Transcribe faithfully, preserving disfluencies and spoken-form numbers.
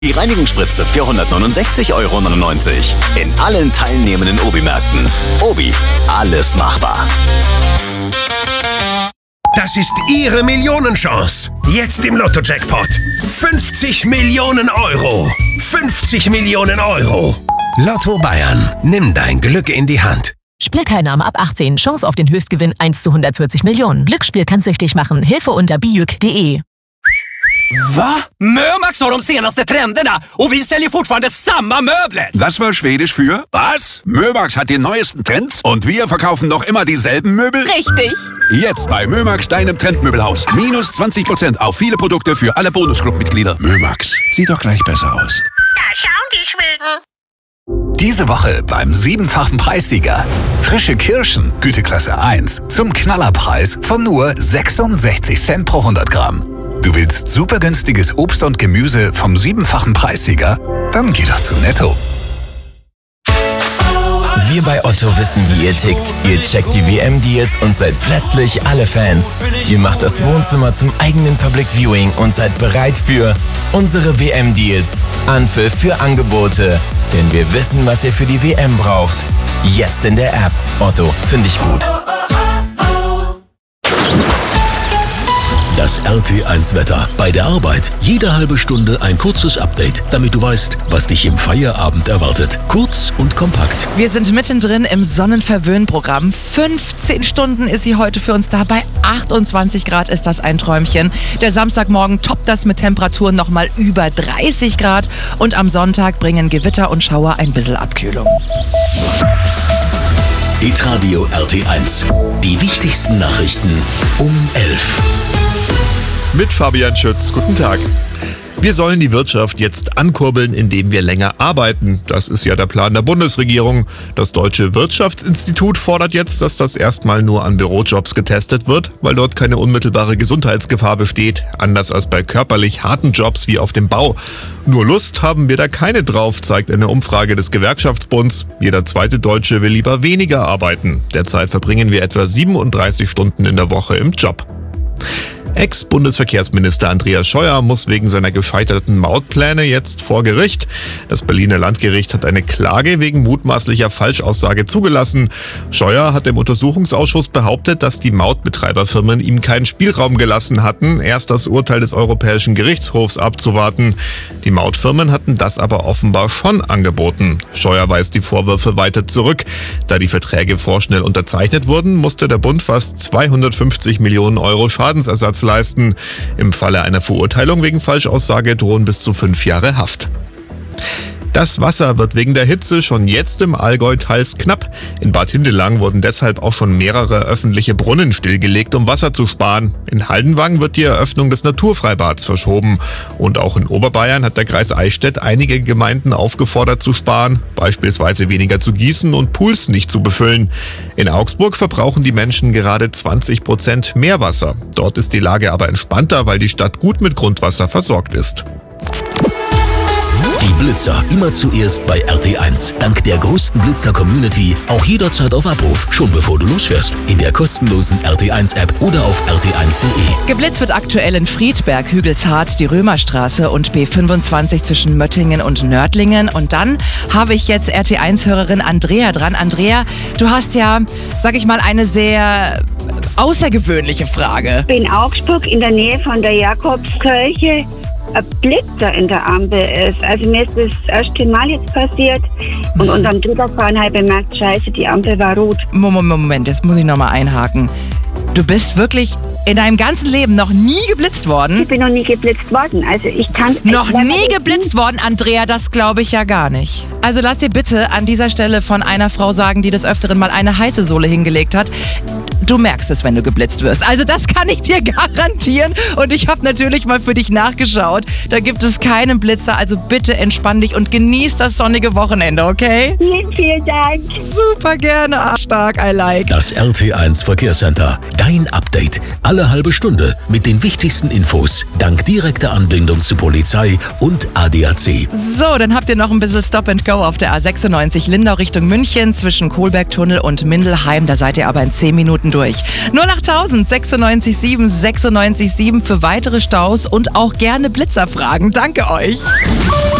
Die Reinigungsspritze für hundertneunundsechzig Euro neunundneunzig. In allen teilnehmenden Obi-Märkten. Obi, alles machbar. Das ist Ihre Millionenchance. Jetzt im Lotto-Jackpot. fünfzig Millionen Euro. fünfzig Millionen Euro. Lotto Bayern. Nimm dein Glück in die Hand. Spielteilnahme ab achtzehn. Chance auf den Höchstgewinn eins zu hundertvierzig Millionen. Glücksspiel kann süchtig machen. Hilfe unter bijuk punkt de. Va? Mömax har de senaste trenderna och vi säljer fortfarande samma möbler. Das war Schwedisch für was? Mömax hat die neuesten Trends und wir verkaufen noch immer dieselben Möbel? Richtig. Jetzt bei Mömax, deinem Trendmöbelhaus. Minus zwanzig Prozent auf viele Produkte für alle Bonusclub-Mitglieder. Mömax, sieht doch gleich besser aus. Da schauen die Schweden. Diese Woche beim siebenfachen Preissieger. Frische Kirschen, Güteklasse eins, zum Knallerpreis von nur sechsundsechzig Cent pro hundert Gramm. Du willst super günstiges Obst und Gemüse vom siebenfachen Preissieger? Dann geh doch zu Netto. Wir bei Otto wissen, wie ihr tickt. Ihr checkt die W M-Deals und seid plötzlich alle Fans. Ihr macht das Wohnzimmer zum eigenen Public Viewing und seid bereit für unsere W M-Deals. Anpfiff für Angebote. Denn wir wissen, was ihr für die W M braucht. Jetzt in der App. Otto, finde ich gut. Das R T eins Wetter. Bei der Arbeit jede halbe Stunde ein kurzes Update, damit du weißt, was dich im Feierabend erwartet. Kurz und kompakt. Wir sind mittendrin im Sonnenverwöhnprogramm. fünfzehn Stunden ist sie heute für uns da. Bei achtundzwanzig Grad ist das ein Träumchen. Der Samstagmorgen toppt das mit Temperaturen nochmal über dreißig Grad. Und am Sonntag bringen Gewitter und Schauer ein bisschen Abkühlung. Hitradio R T eins. Die wichtigsten Nachrichten um elf. Mit Fabian Schütz. Guten Tag. Wir sollen die Wirtschaft jetzt ankurbeln, indem wir länger arbeiten. Das ist ja der Plan der Bundesregierung. Das Deutsche Wirtschaftsinstitut fordert jetzt, dass das erstmal nur an Bürojobs getestet wird, weil dort keine unmittelbare Gesundheitsgefahr besteht, anders als bei körperlich harten Jobs wie auf dem Bau. Nur Lust haben wir da keine drauf, zeigt eine Umfrage des Gewerkschaftsbunds. Jeder zweite Deutsche will lieber weniger arbeiten. Derzeit verbringen wir etwa siebenunddreißig Stunden in der Woche im Job. Ex-Bundesverkehrsminister Andreas Scheuer muss wegen seiner gescheiterten Mautpläne jetzt vor Gericht. Das Berliner Landgericht hat eine Klage wegen mutmaßlicher Falschaussage zugelassen. Scheuer hat im Untersuchungsausschuss behauptet, dass die Mautbetreiberfirmen ihm keinen Spielraum gelassen hatten, erst das Urteil des Europäischen Gerichtshofs abzuwarten. Die Mautfirmen hatten das aber offenbar schon angeboten. Scheuer weist die Vorwürfe weiter zurück. Da die Verträge vorschnell unterzeichnet wurden, musste der Bund fast zweihundertfünfzig Millionen Euro Schadensersatz leisten. Im Falle einer Verurteilung wegen Falschaussage drohen bis zu fünf Jahre Haft. Das Wasser wird wegen der Hitze schon jetzt im Allgäu teils knapp. In Bad Hindelang wurden deshalb auch schon mehrere öffentliche Brunnen stillgelegt, um Wasser zu sparen. In Haldenwang wird die Eröffnung des Naturfreibads verschoben. Und auch in Oberbayern hat der Kreis Eichstätt einige Gemeinden aufgefordert zu sparen, beispielsweise weniger zu gießen und Pools nicht zu befüllen. In Augsburg verbrauchen die Menschen gerade zwanzig Prozent mehr Wasser. Dort ist die Lage aber entspannter, weil die Stadt gut mit Grundwasser versorgt ist. Die Blitzer immer zuerst bei R T eins. Dank der größten Blitzer-Community auch jederzeit auf Abruf, schon bevor du losfährst. In der kostenlosen R T eins App oder auf r t eins punkt de. Geblitzt wird aktuell in Friedberg, Hügelzart, die Römerstraße und B fünfundzwanzig zwischen Möttingen und Nördlingen. Und dann habe ich jetzt R T eins-Hörerin Andrea dran. Andrea, du hast ja, sag ich mal, eine sehr außergewöhnliche Frage. In Augsburg in der Nähe von der Jakobskirche ein Blitzer in der Ampel ist. Also mir ist das erste Mal jetzt passiert und unterm Drüberfahren habe ich bemerkt, scheiße, die Ampel war rot. Moment, Moment, jetzt muss ich nochmal einhaken. Du bist wirklich in deinem ganzen Leben noch nie geblitzt worden? Ich bin noch nie geblitzt worden. Also ich kann Noch nie geblitzt worden, Andrea, das glaube ich ja gar nicht. Also lass dir bitte an dieser Stelle von einer Frau sagen, die des Öfteren mal eine heiße Sohle hingelegt hat. Du merkst es, wenn du geblitzt wirst. Also das kann ich dir garantieren. Und ich habe natürlich mal für dich nachgeschaut. Da gibt es keinen Blitzer. Also bitte entspann dich und genieß das sonnige Wochenende, okay? Vielen, vielen Dank. Super gerne. Ach, stark, I like. Das R T eins Verkehrscenter. Dein Update. Alle halbe Stunde mit den wichtigsten Infos. Dank direkter Anbindung zu Polizei und A D A C. So, dann habt ihr noch ein bisschen Stop and Go auf der A sechsundneunzig Lindau Richtung München zwischen Kohlbergtunnel und Mindelheim. Da seid ihr aber in zehn Minuten durch. durch. null acht tausend sechsundneunzig sieben sechsundneunzig sieben für weitere Staus und auch gerne Blitzerfragen. Danke euch.